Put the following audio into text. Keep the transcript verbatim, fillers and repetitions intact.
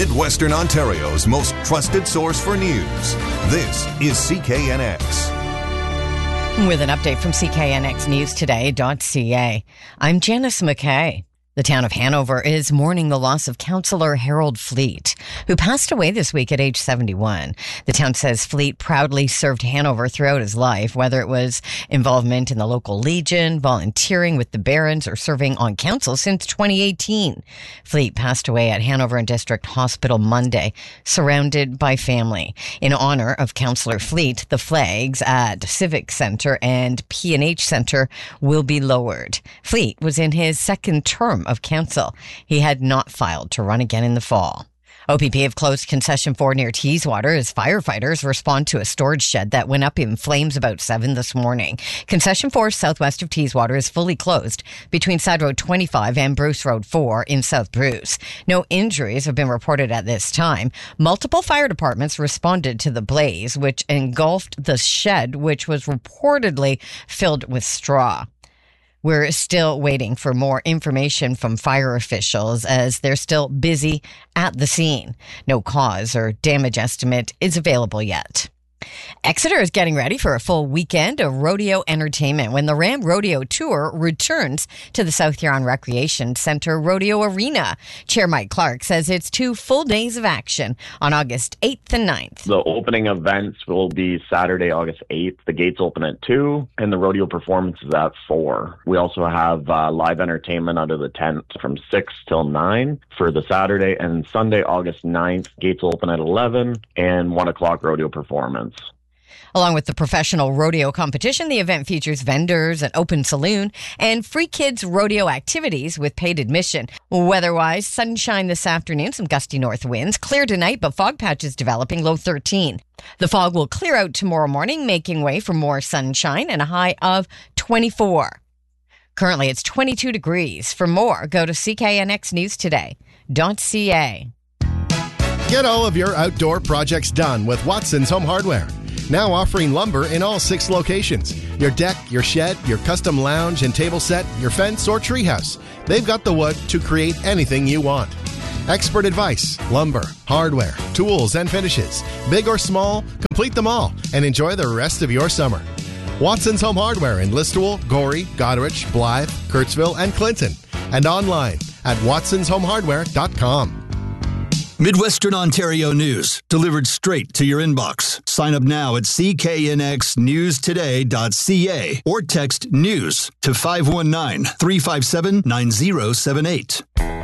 Midwestern Ontario's most trusted source for news. This is C K N X. With an update from C K N X News Today dot C A, I'm Janice McKay. The town of Hanover is mourning the loss of Councillor Harold Fleet, who passed away this week at age seventy-one. The town says Fleet proudly served Hanover throughout his life, whether it was involvement in the local Legion, volunteering with the Barons, or serving on council since twenty eighteen. Fleet passed away at Hanover and District Hospital Monday, surrounded by family. In honor of Councillor Fleet, the flags at Civic Centre and P and H Centre will be lowered. Fleet was in his second term of council. He had not filed to run again in the fall. O P P have closed Concession four near Teeswater as firefighters respond to a storage shed that went up in flames about seven this morning. Concession four southwest of Teeswater is fully closed between Side Road twenty-five and Bruce Road four in South Bruce. No injuries have been reported at this time. Multiple fire departments responded to the blaze, which engulfed the shed, which was reportedly filled with straw. We're still waiting for more information from fire officials as they're still busy at the scene. No cause or damage estimate is available yet. Exeter is getting ready for a full weekend of rodeo entertainment when the Ram Rodeo Tour returns to the South Huron Recreation Centre Rodeo Arena. Chair Mike Clark says it's two full days of action on August eighth and ninth. The opening events will be Saturday, August eighth. The gates open at two and the rodeo performance is at four. We also have uh, live entertainment under the tent from six till nine for the Saturday, and Sunday, August ninth, gates will open at eleven and one o'clock rodeo performance. Along with the professional rodeo competition, the event features vendors, an open saloon, and free kids rodeo activities with paid admission. Weather-wise, sunshine this afternoon, some gusty north winds. Clear tonight, but fog patches developing, low thirteen. The fog will clear out tomorrow morning, making way for more sunshine and a high of twenty-four. Currently, it's twenty-two degrees. For more, go to C K N X News Today dot C A. Get all of your outdoor projects done with Watson's Home Hardware. Now offering lumber in all six locations. Your deck, your shed, your custom lounge and table set, your fence or treehouse. They've got the wood to create anything you want. Expert advice, lumber, hardware, tools and finishes. Big or small, complete them all and enjoy the rest of your summer. Watson's Home Hardware in Listowel, Gorey, Goderich, Blythe, Kurtzville and Clinton. And online at watsons home hardware dot com. Midwestern Ontario news, delivered straight to your inbox. Sign up now at C K N X News Today dot C A or text NEWS to five one nine, three five seven, nine zero seven eight.